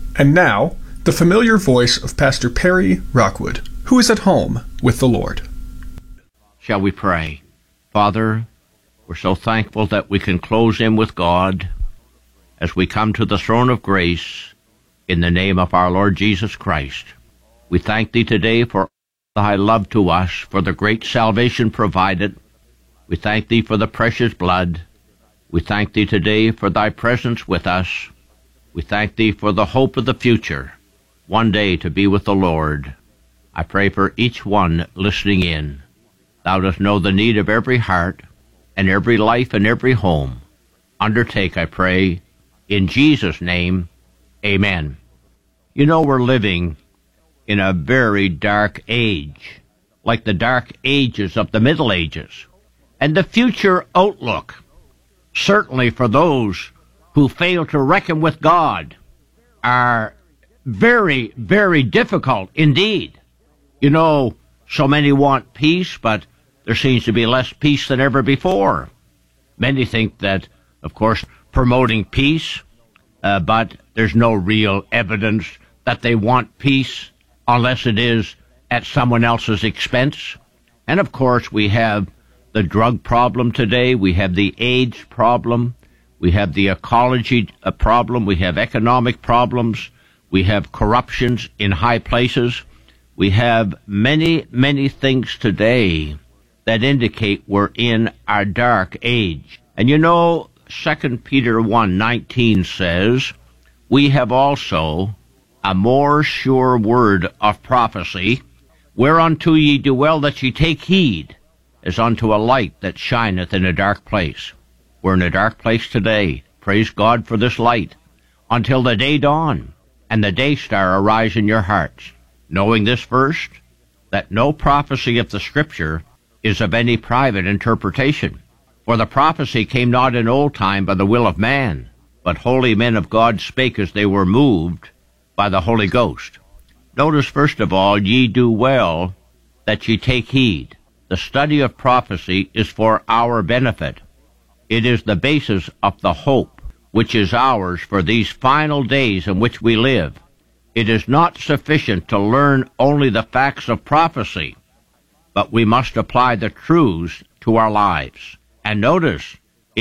And now, the familiar voice of Pastor Perry Rockwood, who is at home with the Lord. Shall we pray? Father, we're so thankful that we can close in with God as we come to the throne of grace in the name of our Lord Jesus Christ. We thank Thee today for Thy love to us, for the great salvation provided. We thank Thee for the precious blood. We thank Thee today for Thy presence with us. We thank Thee for the hope of the future, one day to be with the Lord. I pray for each one listening in. Thou dost know the need of every heart and every life and every home. Undertake, I pray, in Jesus' name, amen. You know, we're living in a very dark age, like the dark ages of the Middle Ages. And the future outlook, certainly for those who fail to reckon with God, are very, very difficult indeed. You know, so many want peace, but there seems to be less peace than ever before. Many think that, of course, promoting peace, but there's no real evidence that they want peace unless it is at someone else's expense. And of course, we have the drug problem today, we have the AIDS problem, we have the ecology problem, we have economic problems, we have corruptions in high places. We have many, many things today that indicate we're in our dark age. And you know, 2 Peter 1:19 says, we have also a more sure word of prophecy, whereunto ye do well that ye take heed, as unto a light that shineth in a dark place. We're in a dark place today. Praise God for this light, until the day dawn and the day star arise in your hearts. Knowing this first, that no prophecy of the Scripture is of any private interpretation. For the prophecy came not in old time by the will of man, but holy men of God spake as they were moved by the Holy Ghost. Notice, first of all, ye do well that ye take heed. The study of prophecy is for our benefit. It is the basis of the hope which is ours for these final days in which we live. It is not sufficient to learn only the facts of prophecy, but we must apply the truths to our lives. And notice,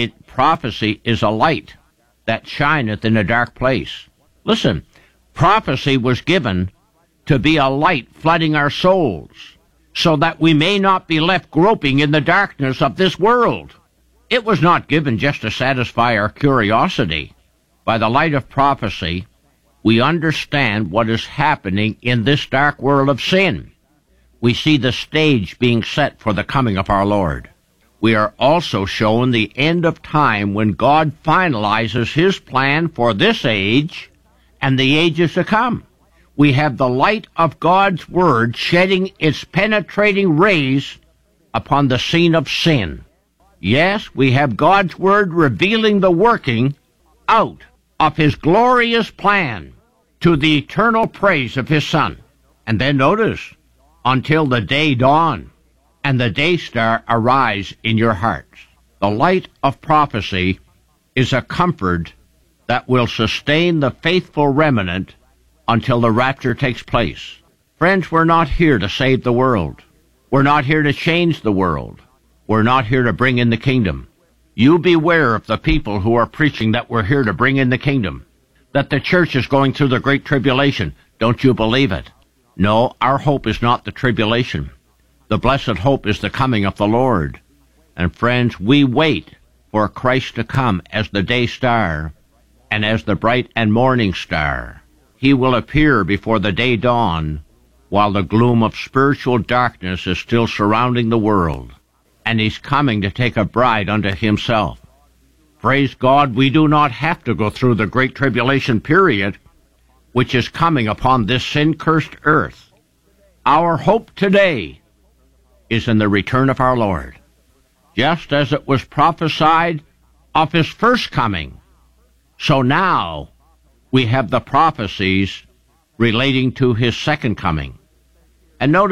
prophecy is a light that shineth in a dark place. Listen, prophecy was given to be a light flooding our souls, so that we may not be left groping in the darkness of this world. It was not given just to satisfy our curiosity. By the light of prophecy, we understand what is happening in this dark world of sin. We see the stage being set for the coming of our Lord. We are also shown the end of time when God finalizes His plan for this age and the ages to come. We have the light of God's Word shedding its penetrating rays upon the scene of sin. Yes, we have God's Word revealing the working out of His glorious plan to the eternal praise of His Son. And then notice, until the day dawn and the day star arise in your hearts. The light of prophecy is a comfort that will sustain the faithful remnant until the rapture takes place. Friends, we're not here to save the world. We're not here to change the world. We're not here to bring in the kingdom. You beware of the people who are preaching that we're here to bring in the kingdom, that the church is going through the great tribulation. Don't you believe it? No, our hope is not the tribulation. The blessed hope is the coming of the Lord. And friends, we wait for Christ to come as the day star and as the bright and morning star. He will appear before the day dawn while the gloom of spiritual darkness is still surrounding the world. And He's coming to take a bride unto Himself. Praise God, we do not have to go through the great tribulation period which is coming upon this sin-cursed earth. Our hope today is in the return of our Lord, just as it was prophesied of His first coming. So now we have the prophecies relating to His second coming. And notice